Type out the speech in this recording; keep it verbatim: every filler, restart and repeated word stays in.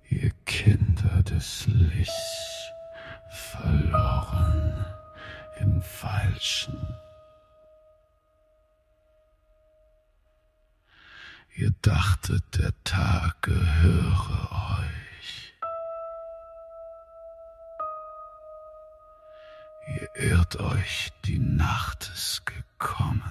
Ihr Kinder des Lichts, verloren im Falschen. Ihr dachtet, der Tag gehöre euch. Ihr irrt euch, die Nacht ist gekommen.